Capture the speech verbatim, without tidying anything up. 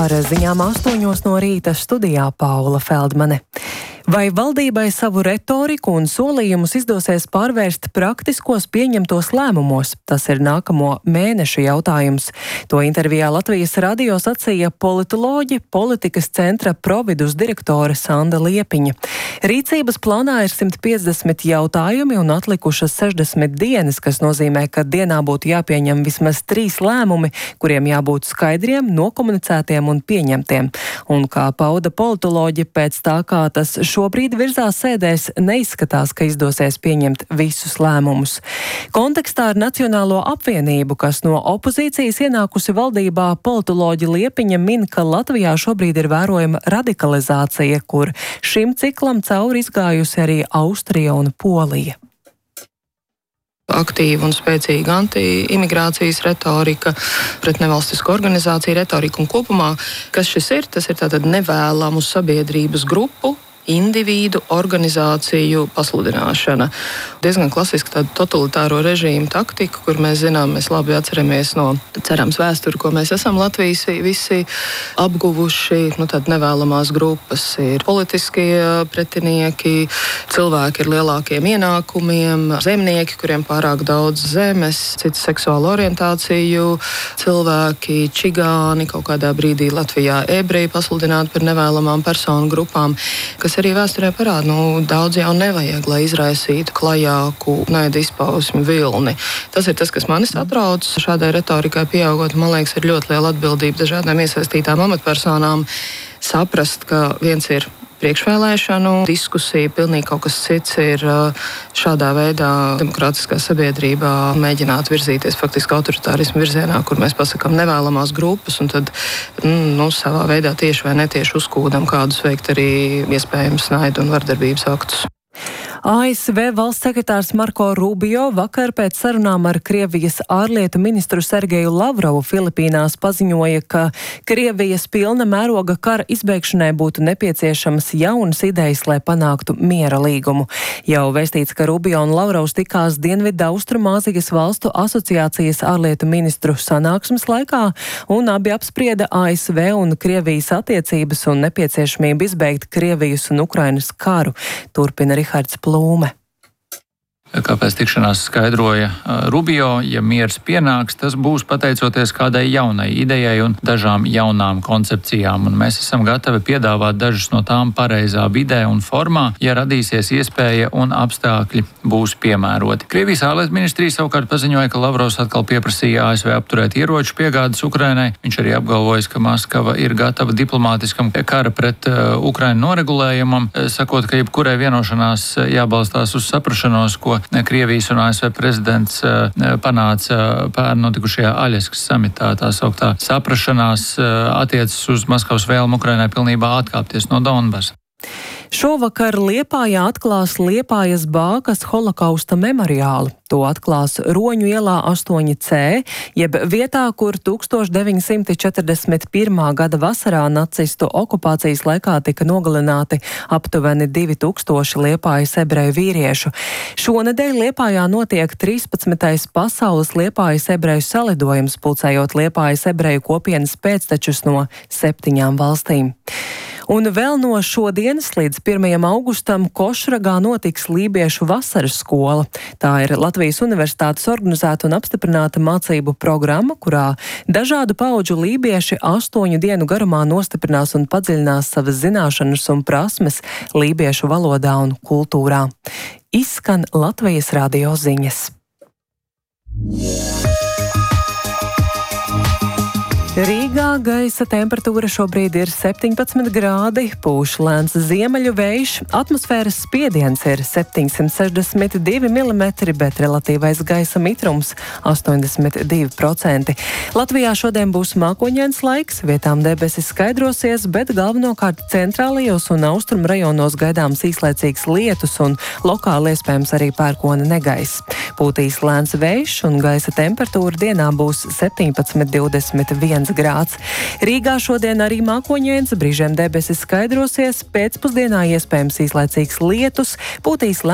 Ar ziņām astoņos no rīta studijā Paula Feldmane. Vai valdībai savu retoriku un solījumus izdosies pārvērst praktiskos pieņemtos lēmumos? Tas ir nākamo mēnešu jautājums. To intervijā Latvijas radio sacīja politoloģi, politikas centra Providus direktore Sanda Liepiņa. Rīcības plānā ir simt piecdesmit jautājumi un atlikušas sešdesmit dienas, kas nozīmē, ka dienā būtu jāpieņem vismaz trīs lēmumi, kuriem jābūt skaidriem, nokomunicētiem un pieņemtiem. Un kā pauda politoloģi, pēc tā kā tas šobrīd virzās sēdēs, neizskatās, ka izdosies pieņemt visus lēmumus. Kontekstā ar Nacionālo apvienību, kas no opozīcijas ienākusi valdībā, politoloģi Liepiņa min, ka Latvijā šobrīd ir vērojama radikalizācija, kur šim ciklam cauri izgājusi arī Austrija un Polija. Aktīva un spēcīga anti-imigrācijas retorika, pret nevalstisku organizāciju retorika un kopumā, kas šis ir, tas ir tātad nevēlamu sabiedrības grupu, individu, organizāciju pasludināšana. Diezgan klasiski tāda totalitāro režīmu taktika, kur mēs zinām, mēs labi atceramies no, cerams, vēsturi, ko mēs esam Latvijas visi apguvuši. Nu, tad nevēlamās grupas ir politiskie pretinieki, cilvēki ar lielākiem ienākumiem, zemnieki, kuriem pārāk daudz zemes, citu seksuālu orientāciju, cilvēki, čigāni, kaut kādā brīdī Latvijā ebreji pasludināti par nevēlamām personu grupām, kas arī vēsturē parāda, nu, daudz jau nevajag, lai izraisītu klajāku naida izpausmi vilni. Tas ir tas, kas mani satrauc. Šādai retorikai pieaugot, man liekas, ir ļoti liela atbildība dažādām iesaistītām amatpersonām saprast, ka viens ir priekšvēlēšanu diskusija, pilnīgi kaut kas cits ir šādā veidā demokrātiskā sabiedrībā mēģināt virzīties faktiski autoritārismu virzienā, kur mēs pasakām nevēlamās grupas un tad nu, savā veidā tieši vai netieši uzkūdam kādus veikt arī iespējams naidu un vardarbības aktus. A S V valsts sekretārs Marko Rubio vakar pēc sarunām ar Krievijas ārlietu ministru Sergeju Lavrovu Filipīnās paziņoja, ka Krievijas pilna mēroga kara izbeigšanai būtu nepieciešamas jaunas idejas, lai panāktu miera līgumu. Jau vēstīts, ka Rubio un Lavrovs tikās Dienvidu Austrumāzijas valstu asociācijas ārlietu ministru sanāksmes laikā, un abi apsprieda A S V un Krievijas attiecības un nepieciešamību izbeigt Krievijas un Ukrainas karu. Turpina Rihards Plūme. Kāpēc tikšanās skaidroja Rubio, ja miers pienāks, tas būs pateicoties kādai jaunai idejai un dažām jaunām koncepcijām, un mēs esam gatavi piedāvāt dažas no tām pareizā vidē un formā, ja radīsies iespēja un apstākļi būs piemēroti. Krievijas ārlietu ministrija savukārt paziņoja, ka Lavrovs atkal pieprasīja A S V apturēt ieroču piegādes Ukrainai. Viņš arī apgalvojas, ka Maskava ir gatava diplomātiskam kara pret uh, Ukrainu noregulējumam, sakot, ka jebkurai vienošanās jābalstās uz saprašanos, ko Krievijas un A S V prezidents panāca pērn notikušajā Aļaskas samitā. Tā sauktā saprašanās attiecas uz Maskavas vēlmu Ukrainai pilnībā atkāpties no Donbasa. Šovakar Liepājā atklās Liepājas Bākas holokausta memoriālu. To atklās Roņu ielā astoņi C, jeb vietā, kur tūkstoš deviņi simti četrdesmit pirmā gada vasarā nacistu okupācijas laikā tika nogalināti aptuveni divi tūkstoši Liepājas ebreju vīriešu. Šonedēļ Liepājā notiek trīspadsmitais pasaules Liepājas ebreju salidojums, pulcējot Liepājas ebreju kopienas pēctečus no septiņām valstīm. Un vēl no šodienas līdz pirmajam augustam Košragā notiks lībiešu vasaras skola. Tā ir Latvijas Universitātes organizēta un apstiprināta mācību programma, kurā dažādu paudžu lībieši astoņu dienu garumā nostiprinās un padziļinās savas zināšanas un prasmes lībiešu valodā un kultūrā. Izskan Latvijas radio ziņas. Rīgā gaisa temperatūra šobrīd ir septiņpadsmit grādi, pūš lēns ziemeļu vējš, atmosfēras spiediens ir septiņsimt sešdesmit divi milimetri, bet relatīvais gaisa mitrums astoņdesmit divi procenti. Latvijā šodien būs mākoņains laiks, vietām debesis skaidrosies, bet galvenokārt centrālajos un austrumu rajonos gaidāms īslaicīgs lietus un lokāli iespējams arī pērkona negaiss. Pūtīs lēns vējš un gaisa temperatūra dienā būs septiņpadsmit divdesmit viens grāds. Rīgā šodien arī mākoņains, brīžiem debesis skaidrosies, pēcpusdienā iespējams īslaicīgs lietus, pūtīs